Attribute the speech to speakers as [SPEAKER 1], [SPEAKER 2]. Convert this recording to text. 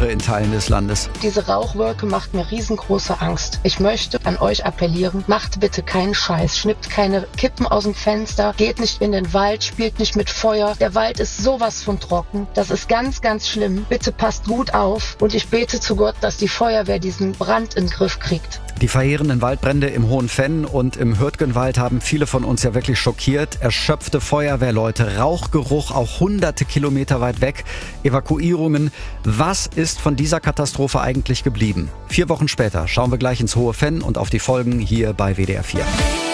[SPEAKER 1] Feuerwehr in Teilen des Landes.
[SPEAKER 2] Diese Rauchwolke macht mir riesengroße Angst. Ich möchte an euch appellieren, macht bitte keinen Scheiß, schnippt keine Kippen aus dem Fenster, geht nicht in den Wald, spielt nicht mit Feuer. Der Wald ist sowas von trocken. Das ist ganz, ganz schlimm. Bitte passt gut auf und ich bete zu Gott, dass die Feuerwehr diesen Brand in den Griff kriegt.
[SPEAKER 1] Die verheerenden Waldbrände im Hohen Venn und im Hürtgenwald haben viele von uns ja wirklich schockiert. Erschöpfte Feuerwehrleute, Rauchgeruch auch hunderte Kilometer weit weg, Evakuierungen. Was ist von dieser Katastrophe eigentlich geblieben? 4 Wochen später schauen wir gleich ins Hohe Venn und auf die Folgen hier bei WDR 4.